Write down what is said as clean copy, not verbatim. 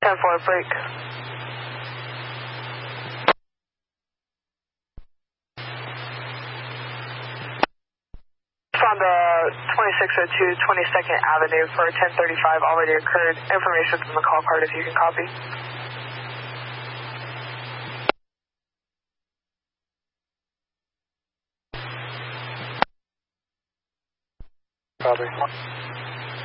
10-4, break. On the 2602 22nd Avenue for 1035 already occurred. Information from the call card if you can copy. Copy.